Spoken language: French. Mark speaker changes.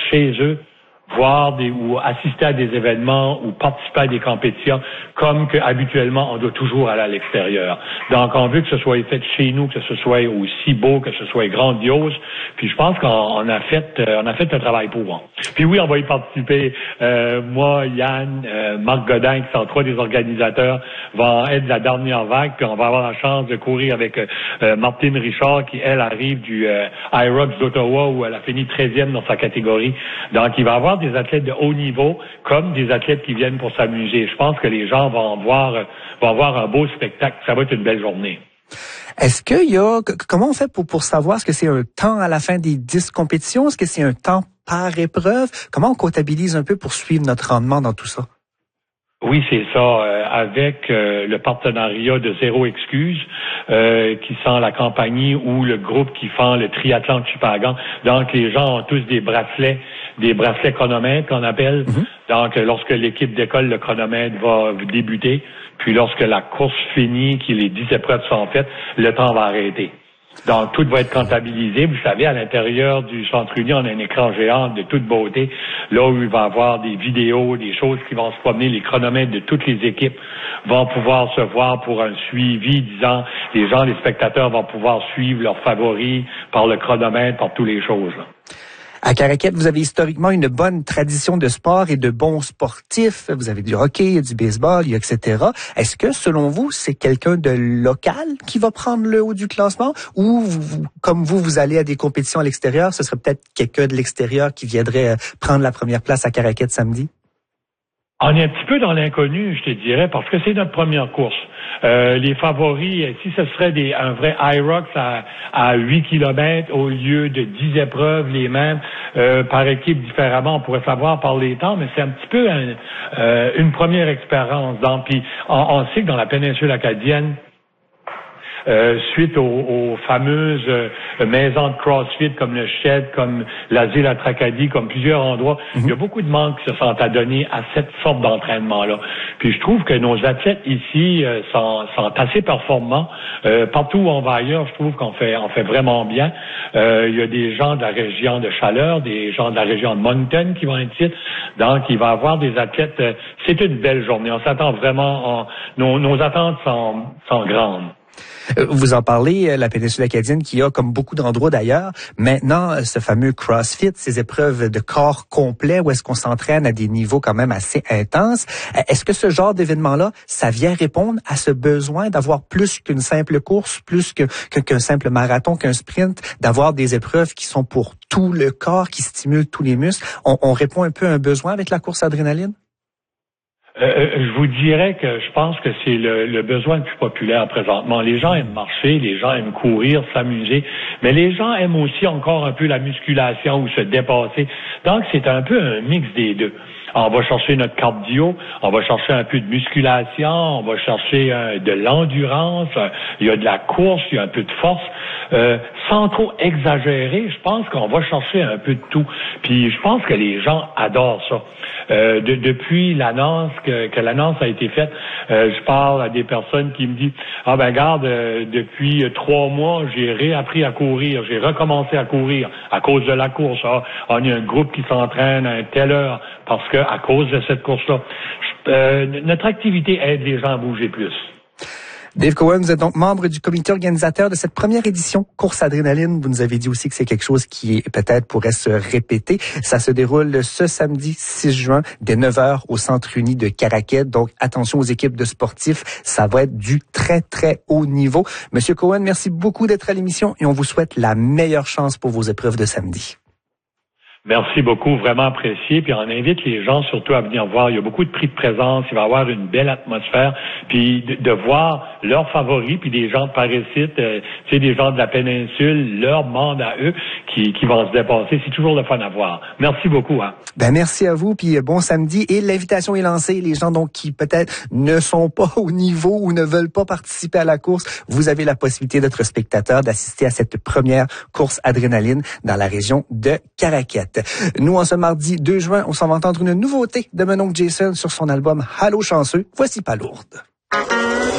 Speaker 1: chez eux, voir ou assister à des événements ou participer à des compétitions comme que habituellement on doit toujours aller à l'extérieur. Donc on veut que ce soit fait chez nous, que ce soit aussi beau, que ce soit grandiose. Puis je pense qu'on a fait le travail pour. Puis oui, on va y participer. Moi, Yann, Marc Godin, qui sont trois des organisateurs, vont être de la dernière vague. Puis on va avoir la chance de courir avec Martine Richard, qui elle arrive du IROX d'Ottawa où elle a fini 13e dans sa catégorie. Donc il va y avoir des athlètes de haut niveau comme des athlètes qui viennent pour s'amuser. Je pense que les gens vont voir un beau spectacle. Ça va être une belle journée.
Speaker 2: Est-ce qu'il y a, comment on fait pour savoir, est-ce que c'est un temps à la fin des 10 compétitions? Est-ce que c'est un temps par épreuve? Comment on comptabilise un peu pour suivre notre rendement dans tout ça?
Speaker 1: Oui, c'est ça. Avec le partenariat de Zéro Excuse, qui sont la compagnie ou le groupe qui font le triathlon de Chupagan. Donc, les gens ont tous des bracelets chronomètres qu'on appelle. Mm-hmm. Donc, lorsque l'équipe décolle, le chronomètre va débuter. Puis, lorsque la course finit, que les 10 épreuves sont faites, le temps va arrêter. Donc, tout va être comptabilisé. Vous savez, à l'intérieur du Centre Uni, on a un écran géant de toute beauté, là où il va y avoir des vidéos, des choses qui vont se promener, les chronomètres de toutes les équipes vont pouvoir se voir pour un suivi, disant, les spectateurs vont pouvoir suivre leurs favoris par le chronomètre, par toutes les choses, là.
Speaker 2: À Caraquet, vous avez historiquement une bonne tradition de sport et de bons sportifs. Vous avez du hockey, du baseball, etc. Est-ce que, selon vous, c'est quelqu'un de local qui va prendre le haut du classement? Ou, comme vous allez à des compétitions à l'extérieur, ce serait peut-être quelqu'un de l'extérieur qui viendrait prendre la première place à Caraquet samedi?
Speaker 1: On est un petit peu dans l'inconnu, je te dirais, parce que c'est notre première course. Les favoris, si ce serait un vrai IROX à 8 km au lieu de 10 épreuves, les mêmes, par équipe différemment, on pourrait savoir par les temps, mais c'est un petit peu une première expérience. Donc, puis on sait que dans la péninsule acadienne, suite aux fameuses maisons de CrossFit comme le Shed, comme l'Asile à Tracadie, comme plusieurs endroits, il y a beaucoup de monde qui se sont adonnés à cette sorte d'entraînement-là. Puis je trouve que nos athlètes ici sont assez performants. Partout où on va ailleurs, je trouve qu'on fait vraiment bien. Il y a des gens de la région de Chaleur, des gens de la région de Moncton qui vont être ici. Donc, il va y avoir des athlètes. C'est une belle journée. On s'attend vraiment. Nos attentes sont grandes.
Speaker 2: Vous en parlez, la péninsule acadienne qui a, comme beaucoup d'endroits d'ailleurs, maintenant ce fameux CrossFit, ces épreuves de corps complet où est-ce qu'on s'entraîne à des niveaux quand même assez intenses. Est-ce que ce genre d'événement-là, ça vient répondre à ce besoin d'avoir plus qu'une simple course, plus qu'un simple marathon, qu'un sprint, d'avoir des épreuves qui sont pour tout le corps, qui stimulent tous les muscles? On répond un peu à un besoin avec la course adrénaline?
Speaker 1: Je vous dirais que je pense que c'est le besoin le plus populaire présentement. Les gens aiment marcher, les gens aiment courir, s'amuser, mais les gens aiment aussi encore un peu la musculation ou se dépasser. Donc, c'est un peu un mix des deux. On va chercher notre cardio, on va chercher un peu de musculation, on va chercher de l'endurance, il y a de la course, il y a un peu de force. Sans trop exagérer, je pense qu'on va chercher un peu de tout. Puis je pense que les gens adorent ça. Depuis l'annonce que l'annonce a été faite, je parle à des personnes qui me disent regarde, depuis 3 mois, j'ai réappris à courir, j'ai recommencé à courir à cause de la course. On a un groupe qui s'entraîne à une telle heure parce que à cause de cette course-là, notre activité aide les gens à bouger plus.
Speaker 2: Dave Cohen, vous êtes donc membre du comité organisateur de cette première édition Course Adrénaline. Vous nous avez dit aussi que c'est quelque chose qui peut-être pourrait se répéter. Ça se déroule ce samedi 6 juin dès 9h au Centre Uni de Caraquet. Donc attention aux équipes de sportifs, ça va être du très très haut niveau. Monsieur Cohen, merci beaucoup d'être à l'émission et on vous souhaite la meilleure chance pour vos épreuves de samedi.
Speaker 1: Merci beaucoup, vraiment apprécié. Puis on invite les gens surtout à venir voir. Il y a beaucoup de prix de présence. Il va y avoir une belle atmosphère. Puis de voir leurs favoris, puis des gens de par ici, des gens de la péninsule, leur monde à eux qui vont se dépasser. C'est toujours le fun à voir. Merci beaucoup.
Speaker 2: Merci à vous. Puis bon samedi. Et l'invitation est lancée. Les gens donc qui peut-être ne sont pas au niveau ou ne veulent pas participer à la course, vous avez la possibilité d'être spectateur, d'assister à cette première course adrénaline dans la région de Caraquet. Nous, en ce mardi 2 juin, on s'en va entendre une nouveauté de mon oncle Jason sur son album Allô chanceux. Voici Palourde.